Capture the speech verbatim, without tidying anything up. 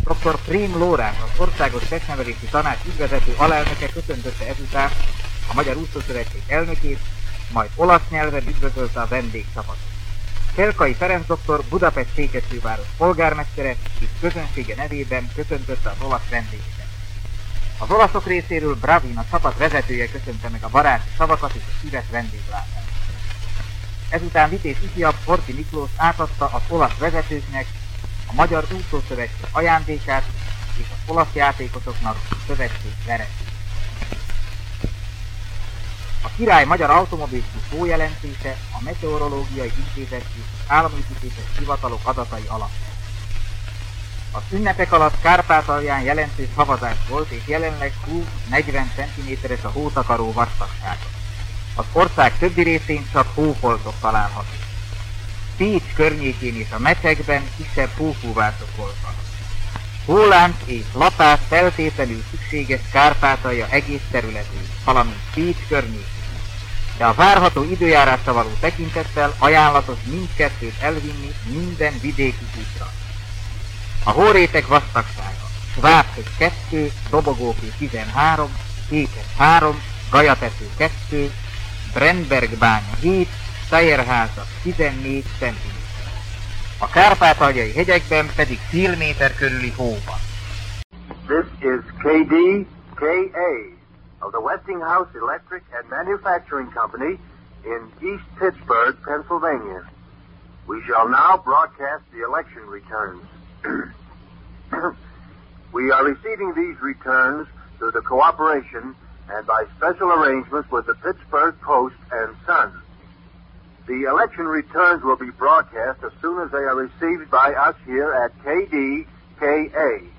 doktor Prém Lórán, az Országos Testnevelési Tanács ügyvezető alelnöke köszöntötte ezután a Magyar Úszószövetség elnökét, majd olasz nyelven üdvözölte a vendégcsapatot. Szelkai Ferenc doktor Budapest Székesfőváros polgármestere és közönsége nevében köszöntötte az olasz vendégeket. Az olaszok részéről Bravin, a csapat vezetője köszönte meg a baráti szavakat és a szíves vendéglátást. Ezután Vitéz ifjabb Horthy Miklós átadta az olasz vezetőknek a Magyar Úszószövetség ajándékát és az olasz játékosoknak a szövetség veretét. A Király Magyar Automobilklub jelentése a Meteorológiai Intézet és az Államépítéses Hivatalok adatai alapján. Az ünnepek alatt Kárpátalján jelentős havazás volt, és jelenleg húsz-negyven centiméteres a hótakaró vastagsága. Az ország többi részén csak hófoltok található. Pécs környékén és a Mecsekben kisebb hófúvások voltak. Hólánc és lapás feltétlenül szükséges Kárpátalja egész területén, valamint Pécs környékén. De a várható időjárásra való tekintettel ajánlatos mindkettőt elvinni minden vidéki útra. A hórétek vastagsága: Svábhöz kettő, Dobogókő tizenhárom, Kékes három, Gajatető kettő, Brennbergbánya hét, Szájerháza tizennégy centiméter. A kárpátaljai hegyekben pedig fél méter körüli hó van. This is K D K A of the Westinghouse Electric and Manufacturing Company in East Pittsburgh, Pennsylvania. We shall now broadcast the election returns. We are receiving these returns through the cooperation and by special arrangements with the Pittsburgh Post and Sun. The election returns will be broadcast as soon as they are received by us here at K D K A.